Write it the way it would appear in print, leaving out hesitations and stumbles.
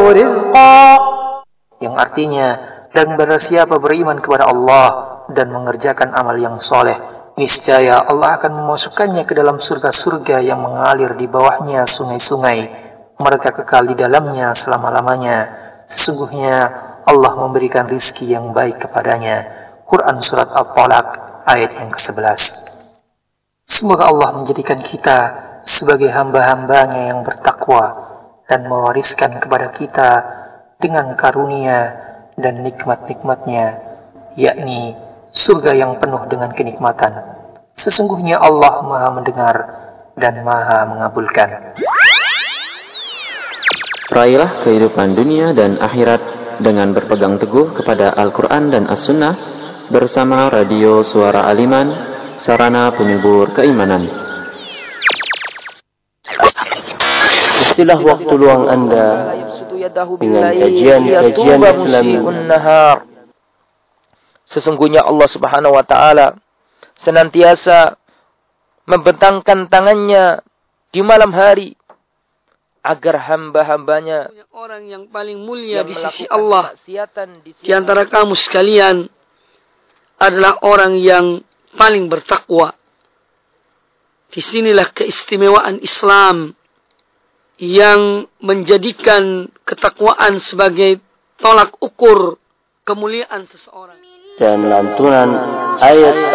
رزقا, yang artinya, dan barang siapa beriman kepada Allah dan mengerjakan amal yang soleh, niscaya Allah akan memasukkannya ke dalam surga-surga yang mengalir di bawahnya sungai-sungai. Mereka kekal di dalamnya selama-lamanya. Sesungguhnya Allah memberikan rizki yang baik kepadanya. Quran Surat At-Talaq ayat yang ke-11. Semoga Allah menjadikan kita sebagai hamba-hambanya yang bertakwa dan mewariskan kepada kita dengan karunia dan nikmat-nikmatnya, yakni surga yang penuh dengan kenikmatan. Sesungguhnya Allah Maha mendengar dan Maha mengabulkan. Raihlah kehidupan dunia dan akhirat dengan berpegang teguh kepada Al-Quran dan As-Sunnah bersama Radio Suara Aliman, sarana penyubur keimanan. Istilah waktu luang Anda dengan kajian-kajian Islami. Sesungguhnya Allah Subhanahu wa taala senantiasa membentangkan tangannya di malam hari agar hamba-hambanya, orang yang paling mulia di sisi Allah di antara kamu sekalian adalah orang yang paling bertakwa. Disinilah keistimewaan Islam yang menjadikan ketakwaan sebagai tolak ukur kemuliaan seseorang. Dan lantunan ayat